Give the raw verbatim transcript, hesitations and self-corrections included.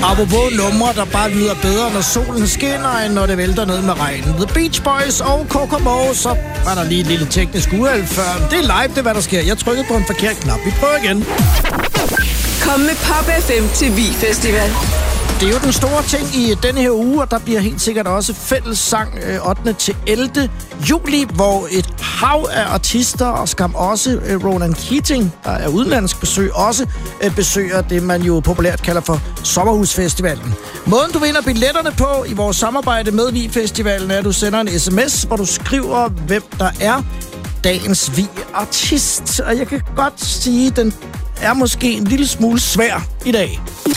Apropos numre, der bare lyder bedre, når solen skinner, end når det vælter ned med regnen. The Beach Boys og Kokomo, så var der lige et lille teknisk uheld før. Det er live, det er hvad der sker. Jeg trykkede på en forkert knap. Vi prøver igen. Kom med Pop F M til Vi Festival. Det er jo den store ting i denne her uge, og der bliver helt sikkert også fællessang ottende til ellevte juli, hvor et hav af artister, og skam også Ronan Keating, der er udenlandsk besøg, også besøger det, man jo populært kalder for Sommerhusfestivalen. Måden, du vinder billetterne på i vores samarbejde med Vi Festivalen, er, at du sender en sms, hvor du skriver, hvem der er dagens Vi-artist. Og jeg kan godt sige, at den er måske en lille smule svær i dag.